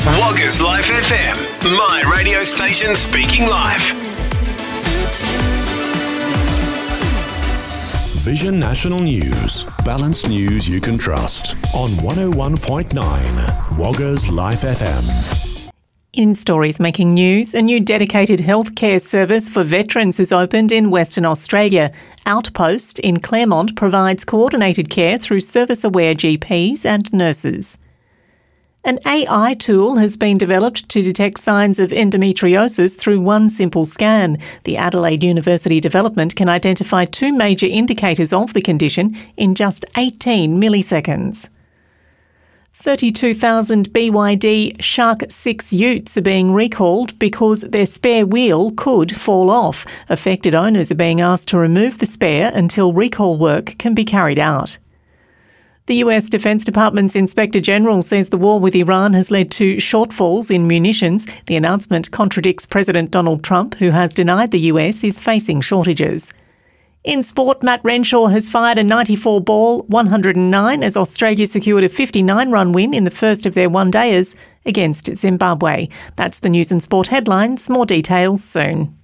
Woggers Life FM, my radio station speaking live. Vision National News. Balanced news you can trust. On 101.9 Woggers Life FM. In stories making news, a new dedicated healthcare service for veterans has opened in Western Australia. Outpost in Claremont provides coordinated care through service-aware GPs and nurses. An AI tool has been developed to detect signs of endometriosis through one simple scan. The Adelaide University development can identify two major indicators of the condition in just 18 milliseconds. 32,000 BYD Shark 6 utes are being recalled because their spare wheel could fall off. Affected owners are being asked to remove the spare until recall work can be carried out. The US Defence Department's Inspector General says the war with Iran has led to shortfalls in munitions. The announcement contradicts President Donald Trump, who has denied the US is facing shortages. In sport, Matt Renshaw has fired a 94-ball 109 as Australia secured a 59-run win in the first of their one-dayers against Zimbabwe. That's the news and sport headlines. More details soon.